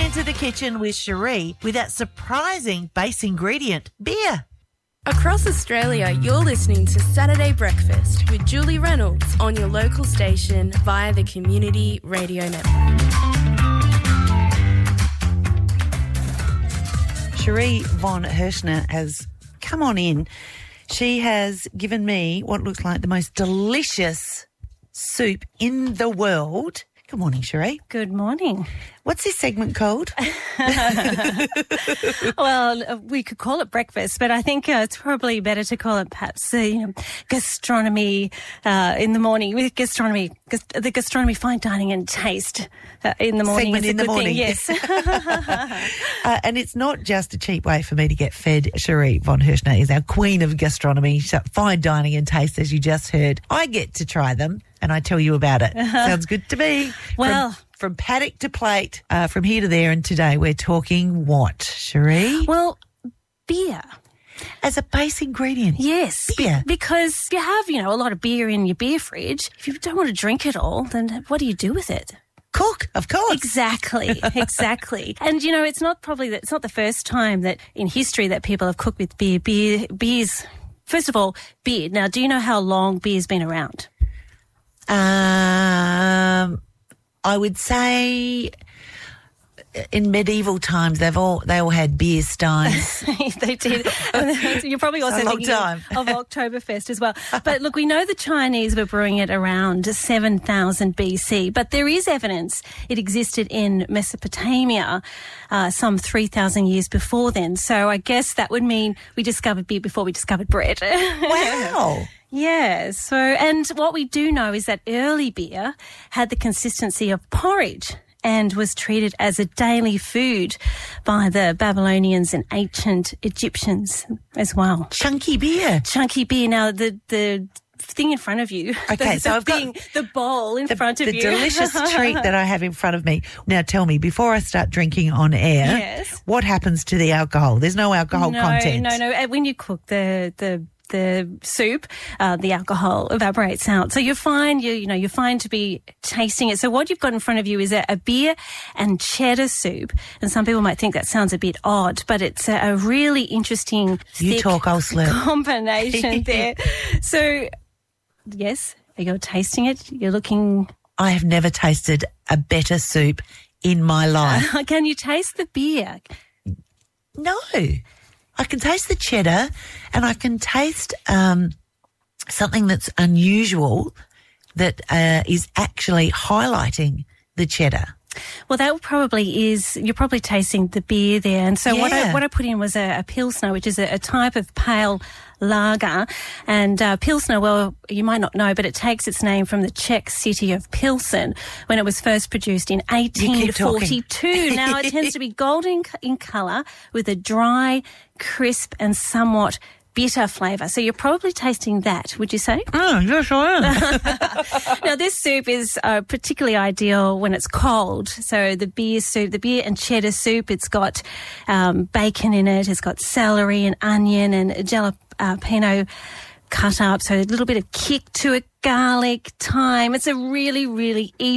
into the kitchen with Cherie with that surprising base ingredient, beer. Across Australia, you're listening to Saturday Breakfast with Julie Reynolds on your local station via the Community Radio Network. Cherie von Hershner has come on in. She has given me what looks like the most delicious soup in the world. Good morning, Cherie. Good morning. What's this segment called? Well, we could call it breakfast, but I think it's probably better to call it perhaps, gastronomy in the morning. With gastronomy, the gastronomy, fine dining and taste in the morning. Segment is a in the good morning. thing, yes. And it's not just a cheap way for me to get fed. Cherie von Hershner is our queen of gastronomy, fine dining and taste, as you just heard. I get to try them and I tell you about it. Sounds good to me. Well, From paddock to plate, from here to there, and today we're talking what, Cherie? well, beer. As a base ingredient. Yes. Beer. Because you have, a lot of beer in your beer fridge. If you don't want to drink it all, then what do you do with it? Cook, of course. Exactly. And, it's not the first time that in history that people have cooked with beer. Beer's, first of all, beer. Now, do you know how long beer's been around? I would say in medieval times they all had beer steins. They did. You're probably also thinking of Oktoberfest as well. But look, we know the Chinese were brewing it around 7,000 BC, but there is evidence it existed in Mesopotamia some 3,000 years before then. So I guess that would mean we discovered beer before we discovered bread. Wow. Yeah, and what we do know is that early beer had the consistency of porridge and was treated as a daily food by the Babylonians and ancient Egyptians as well. Chunky beer. Now, the thing in front of you, okay, so I've got the bowl in front of you. The delicious treat that I have in front of me. Now tell me, before I start drinking on air, yes, what happens to the alcohol? There's no alcohol content. No. When you cook the soup, the alcohol evaporates out. So you're fine, you're fine to be tasting it. So what you've got in front of you is a beer and cheddar soup. And some people might think that sounds a bit odd, but it's a really interesting thick combination there. So, yes, you're tasting it. You're looking... I have never tasted a better soup in my life. Can you taste the beer? No. I can taste the cheddar and I can taste something that's unusual that is actually highlighting the cheddar. Well, that probably is, you're probably tasting the beer there. And so what I put in was a Pilsner, which is a type of pale lager. And Pilsner, well, you might not know, but it takes its name from the Czech city of Pilsen when it was first produced in 1842. Now, it tends to be golden in colour with a dry, crisp and somewhat bitter flavour. So you're probably tasting that, would you say? Yes, I am. Now, this soup is particularly ideal when it's cold. So the beer and cheddar soup, it's got bacon in it, it's got celery and onion and jalapeno cut up, so a little bit of kick to it, garlic, thyme. It's a really, really easy